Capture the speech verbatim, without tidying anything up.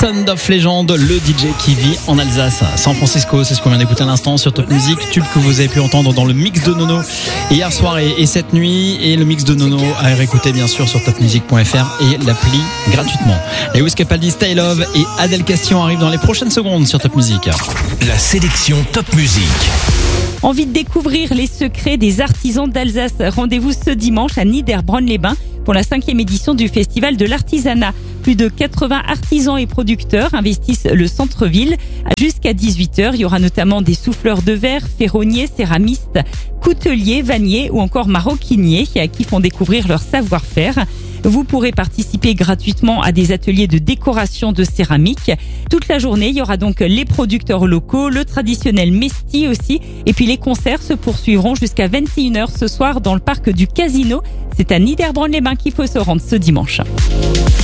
Sound of Legend, le D J qui vit en Alsace, San Francisco. C'est ce qu'on vient d'écouter à l'instant sur Top Music. Tube que vous avez pu entendre dans le mix de Nono hier soir et, et cette nuit. Et le mix de Nono à réécouter bien sûr sur top music point f r et l'appli gratuitement. Lewis Capaldi, Stay Love et Adèle Castillon arrivent dans les prochaines secondes sur Top Music. La sélection Top Music. Envie de découvrir les secrets des artisans d'Alsace? Rendez-vous ce dimanche à Niederbronn-les-Bains pour la cinquième édition du Festival de l'artisanat. Plus de quatre-vingts artisans et producteurs investissent le centre-ville. Jusqu'à dix-huit heures, il y aura notamment des souffleurs de verre, ferronniers, céramistes, couteliers, vanniers ou encore maroquiniers qui font découvrir leur savoir-faire. Vous pourrez participer gratuitement à des ateliers de décoration de céramique. Toute la journée, il y aura donc les producteurs locaux, le traditionnel mesti aussi. Et puis les concerts se poursuivront jusqu'à vingt et une heures ce soir dans le parc du Casino. C'est à Niederbronn-les-Bains qu'il faut se rendre ce dimanche.